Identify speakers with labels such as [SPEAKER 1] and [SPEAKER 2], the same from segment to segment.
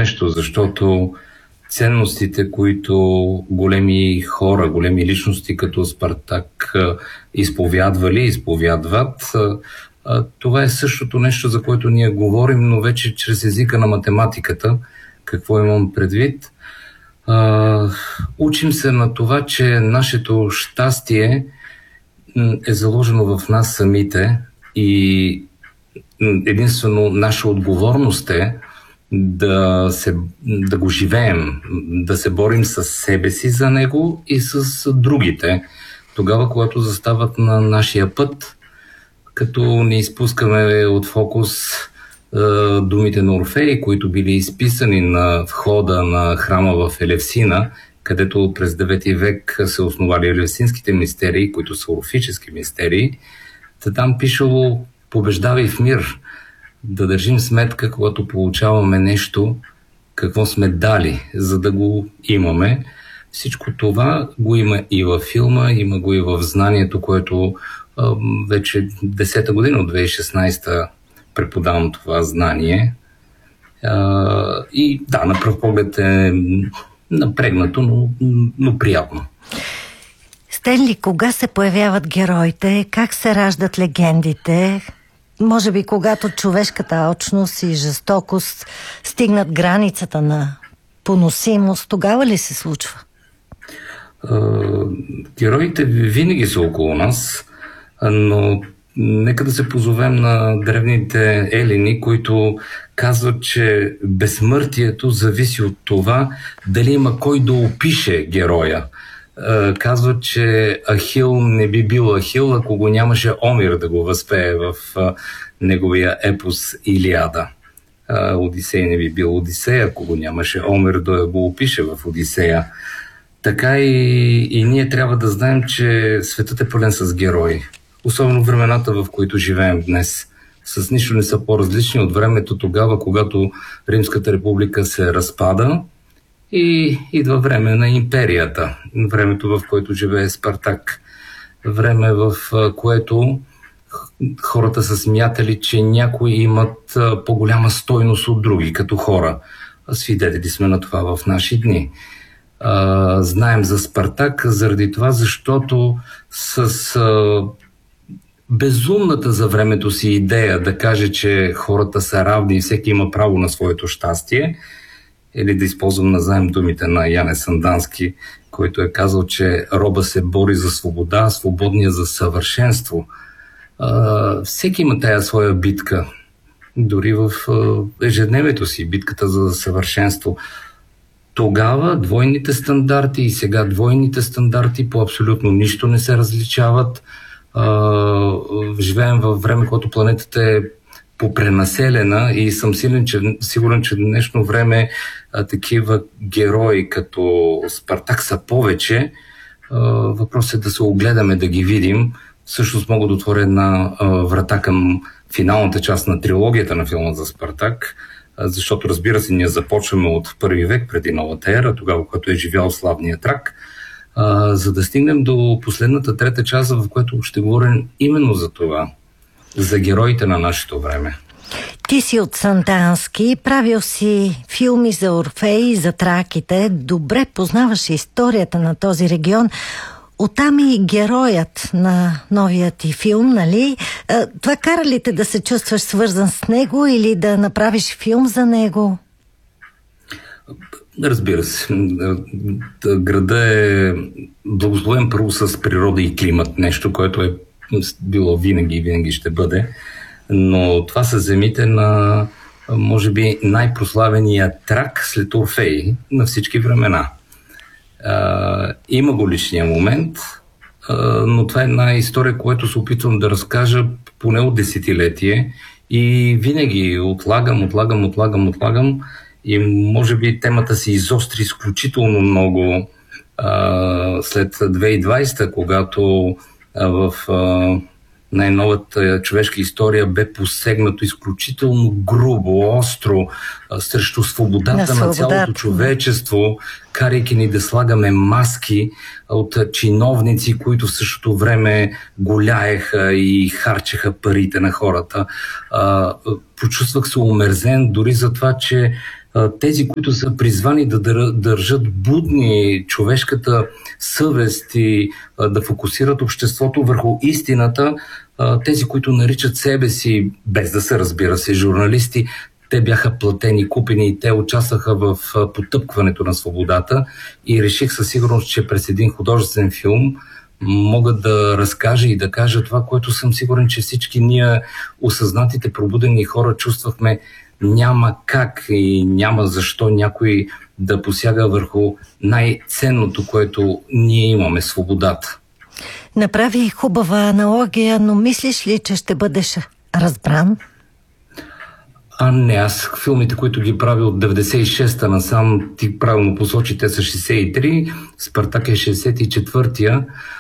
[SPEAKER 1] нещо, защото ценностите, които големи хора, големи личности като Спартак изповядват, това е същото нещо, за което ние говорим, но вече чрез езика на математиката. Какво имам предвид? Учим се на това, че нашето щастие е заложено в нас самите и единствено наша отговорност е да го живеем, да се борим с себе си за него и с другите. Тогава, когато застават на нашия път, като не изпускаме от фокус думите на Орфей, които били изписани на входа на храма в Елевсина, където през 9 век се основали елевсинските мистерии, които са орфически мистерии. Там пишело: побеждавай в мир, да държим сметка, когато получаваме нещо, какво сме дали, за да го имаме. Всичко това го има и във филма, има го и в знанието, което вече 10-та година от 2016 преподавам това знание. И да, на пръв поглед е напрегнато, но приятно.
[SPEAKER 2] Стенли, кога се появяват героите? Как се раждат легендите? Може би когато човешката алчност и жестокост стигнат границата на поносимост, тогава ли се случва?
[SPEAKER 1] Героите винаги са около нас, но нека да се позовем на древните елини, които казват, че безсмъртието зависи от това дали има кой да опише героя. Казват, че Ахил не би бил Ахил, ако го нямаше Омир да го възпее в неговия епос Илиада. Одисей не би бил Одисей, ако го нямаше Омир да го опише в Одисея. Така и ние трябва да знаем, че светът е пълен с герои. Особено времената, в които живеем днес. С нищо не са по-различни от времето тогава, когато Римската република се разпада и идва време на империята. Времето, в което живее Спартак. Време, в което хората са смятали, че някои имат по-голяма стойност от други, като хора. Свидетели сме на това в наши дни. Знаем за Спартак заради това, защото с безумната за времето си идея да каже, че хората са равни и всеки има право на своето щастие, или да използвам назаем думите на Яне Сандански, който е казал, че роба се бори за свобода, а свободния за съвършенство. Всеки има тая своя битка, дори в ежедневието си, битката за съвършенство. Тогава двойните стандарти и сега двойните стандарти по абсолютно нищо не се различават. Живеем във време, когато планетата е попренаселена и съм сигурен, че в днешно време такива герои като Спартак са повече. Въпросът е да се огледаме, да ги видим. Всъщност мога да отворя една врата към финалната част на трилогията на филма за Спартак, защото, разбира се, ние започваме от първи век преди новата ера, тогава, когато е живял славният Трак, за да стигнем до последната трета част, в която ще говорим именно за това, за героите на нашето време.
[SPEAKER 2] Ти си от Сандански, правил си филми за Орфей, за траките, добре познаваш историята на този регион. Оттам и героят на новия ти филм, нали? Това кара ли те да се чувстваш свързан с него или да направиш филм за него?
[SPEAKER 1] Разбира се. Града е благословен първо с природа и климат, нещо, което е било винаги и винаги ще бъде. Но това са земите на, може би, най-прославения Трак след Орфей на всички времена. Има го личния момент, но това е една история, която се опитвам да разкажа поне от десетилетие и винаги отлагам и може би темата се изостри изключително много след 2020, когато в най-новата човешка история бе посегнато изключително грубо, остро срещу свободата на цялото човечество, карайки ни да слагаме маски от чиновници, които в същото време голяеха и харчеха парите на хората. Почувствах се омерзен дори за това, че тези, които са призвани да държат будни човешката съвест и да фокусират обществото върху истината, тези, които наричат себе си, без да се разбира се, журналисти, те бяха платени, купени и те участваха в потъпкването на свободата и реших със сигурност, че през един художествен филм мога да разкажа и да кажа това, което съм сигурен, че всички ние, осъзнатите, пробудени хора, чувствахме. Няма как и няма защо някой да посяга върху най-ценното, което ние имаме – свободата.
[SPEAKER 2] Направи хубава аналогия, но мислиш ли, че ще бъдеш разбран?
[SPEAKER 1] Не, аз филмите, които ги правя от 96-та насам, ти правилно посочи, те са 63, Спартак е 64-тия.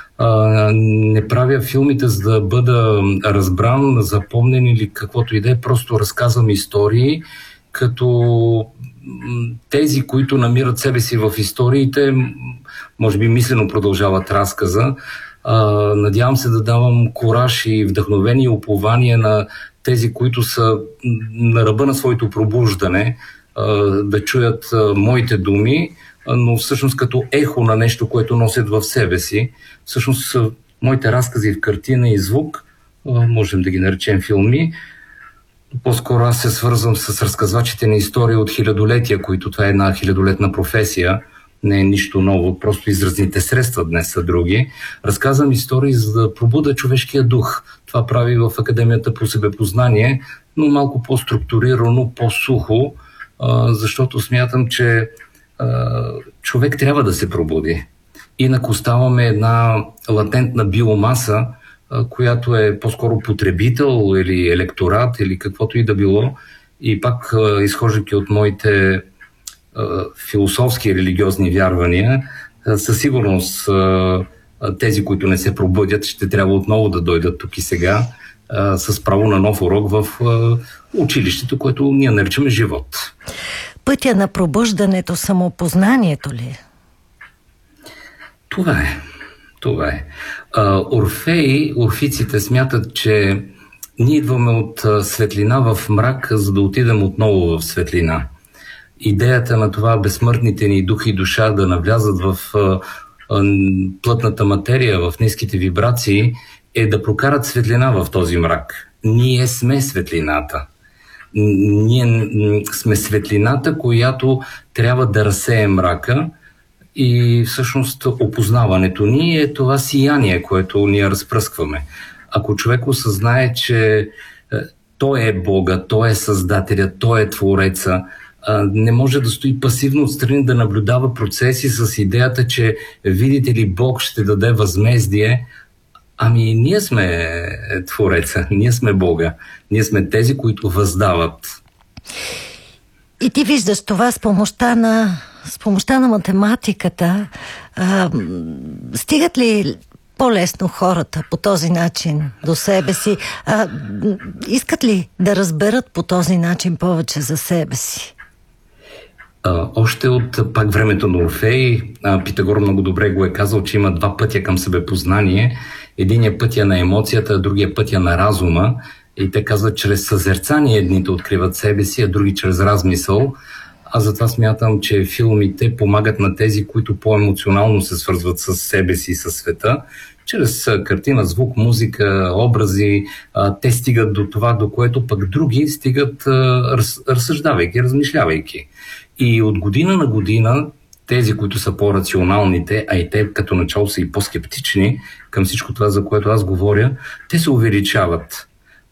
[SPEAKER 1] Не правя филмите, за да бъда разбран, запомнен или каквото и да е, просто разказвам истории, като тези, които намират себе си в историите, може би мислено продължават разказа. Надявам се да давам кураж и вдъхновение и упование на тези, които са на ръба на своето пробуждане, да чуят моите думи, но всъщност като ехо на нещо, което носят в себе си. Всъщност моите разкази в картина и звук, можем да ги наречем филми, по-скоро аз се свързвам с разказвачите на истории от хилядолетия, които това е една хилядолетна професия, не е нищо ново, просто изразните средства днес са други. Разказвам истории, за да пробуда човешкия дух. Това прави в Академията по себепознание, но малко по-структурирано, по-сухо, защото смятам, че човек трябва да се пробуди. Инак оставаме една латентна биомаса, която е по-скоро потребител или електорат или каквото и да било. И пак, изхождайки от моите философски и религиозни вярвания, със сигурност тези, които не се пробудят, ще трябва отново да дойдат тук и сега с право на нов урок в училището, което ние наричаме живот.
[SPEAKER 2] Пътя на пробуждането, самопознанието ли?
[SPEAKER 1] Това е. Орфейците смятат, че ние идваме от светлина в мрак, за да отидем отново в светлина. Идеята на това безсмъртните ни дух и душа да навлязат в плътната материя, в ниските вибрации, е да прокарат светлина в този мрак. Ние сме светлината. Ние сме светлината, която трябва да разсее мрака, и всъщност опознаването ни е това сияние, което ние разпръскваме. Ако човек осъзнае, че той е Бога, той е Създателя, той е Твореца, не може да стои пасивно отстрани да наблюдава процеси с идеята, че видите ли, Бог ще даде възмездие. Ние сме Твореца, ние сме Бога, ние сме тези, които въздават.
[SPEAKER 2] И ти виждаш това с помощта на математиката. Стигат ли по-лесно хората по този начин до себе си? Искат ли да разберат по този начин повече за себе си?
[SPEAKER 1] Още от пак времето на Орфей, Питагор много добре го е казал, че има два пътя към себепознание. Единият пътя на емоцията, а другия пътя на разума. И те казват, чрез съзерцание едните откриват себе си, а други чрез размисъл. Аз затова смятам, че филмите помагат на тези, които по-емоционално се свързват с себе си и със света. Чрез картина, звук, музика, образи, те стигат до това, до което пък други стигат разсъждавайки, размишлявайки. И от година на година тези, които са по-рационалните, а и те като начало са и по-скептични към всичко това, за което аз говоря, те се увеличават.